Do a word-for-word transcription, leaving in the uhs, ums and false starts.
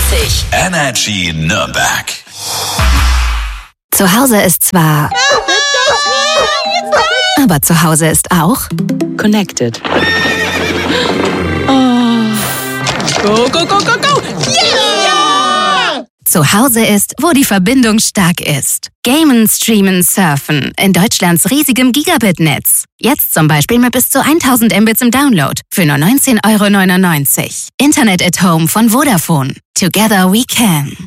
neunundneunzig. Energy Nürnberg. Zu Hause ist zwar... Aber zu Hause ist auch... Connected. Oh. Go, go, go, go, go! Yeah! Zu Hause ist, wo die Verbindung stark ist. Gamen, streamen, surfen. In Deutschlands riesigem Gigabit-Netz. Jetzt zum Beispiel mit bis zu tausend Mbits im Download. Für nur neunzehn Euro neunundneunzig. Internet at Home von Vodafone. Together we can.